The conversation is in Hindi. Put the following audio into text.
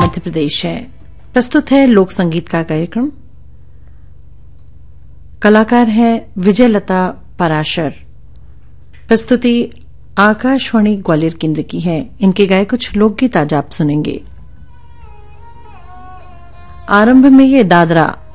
मध्य प्रदेश है। प्रस्तुत है लोक संगीत का कार्यक्रम। कलाकार हैं विजयलता पराशर। प्रस्तुति आकाशवाणी ग्वालियर केंद्र की है। इनके गाए कुछ लोकगीत आज आप सुनेंगे। आरंभ में ये दादरा